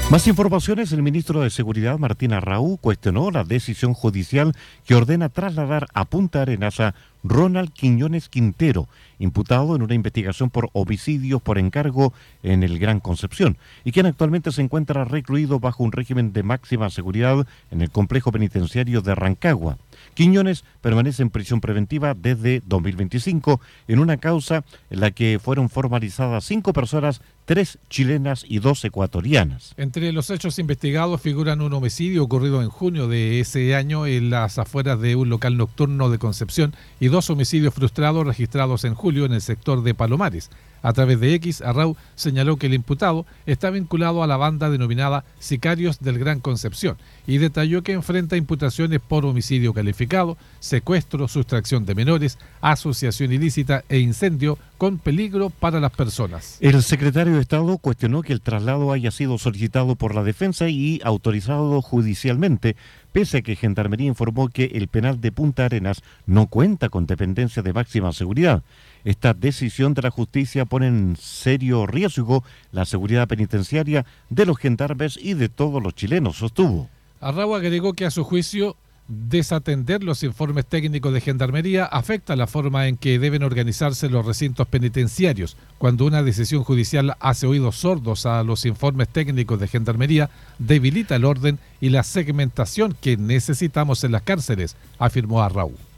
Más informaciones: el ministro de Seguridad, Martín Arrau, cuestionó la decisión judicial que ordena trasladar a Punta Arenas a Ronald Quiñones Quintero, imputado en una investigación por homicidios por encargo en el Gran Concepción, y quien actualmente se encuentra recluido bajo un régimen de máxima seguridad en el complejo penitenciario de Rancagua. Quiñones permanece en prisión preventiva desde 2025 en una causa en la que fueron formalizadas 5 personas, 3 chilenas y 2 ecuatorianas. Entre los hechos investigados figuran un homicidio ocurrido en junio de ese año en las afueras de un local nocturno de Concepción y 2 homicidios frustrados registrados en julio en el sector de Palomares. A través de X, Arrau señaló que el imputado está vinculado a la banda denominada Sicarios del Gran Concepción y detalló que enfrenta imputaciones por homicidio calificado, secuestro, sustracción de menores, asociación ilícita e incendio con peligro para las personas. El secretario de Estado cuestionó que el traslado haya sido solicitado por la defensa y autorizado judicialmente, pese a que Gendarmería informó que el penal de Punta Arenas no cuenta con dependencia de máxima seguridad. Esta decisión de la justicia pone en serio riesgo la seguridad penitenciaria de los gendarmes y de todos los chilenos, sostuvo. Arrau agregó que a su juicio desatender los informes técnicos de Gendarmería afecta la forma en que deben organizarse los recintos penitenciarios. Cuando una decisión judicial hace oídos sordos a los informes técnicos de Gendarmería, debilita el orden y la segmentación que necesitamos en las cárceles, afirmó Arrau.